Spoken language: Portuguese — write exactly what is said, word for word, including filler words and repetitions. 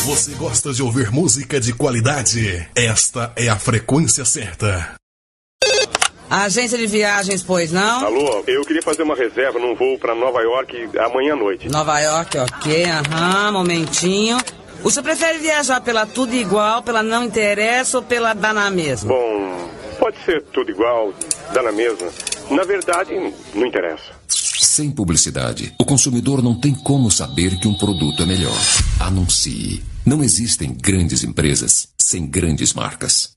Você gosta de ouvir música de qualidade? Esta é a frequência certa. Agência de viagens, pois não? Alô, eu queria fazer uma reserva num voo para Nova York amanhã à noite. Nova York, ok, aham, momentinho. O senhor prefere viajar pela Tudo Igual, pela Não Interessa ou pela Dá na Mesma? Bom, pode ser tudo igual, dá na mesma. Na verdade, não interessa. Sem publicidade, o consumidor não tem como saber que um produto é melhor. Anuncie. Não existem grandes empresas sem grandes marcas.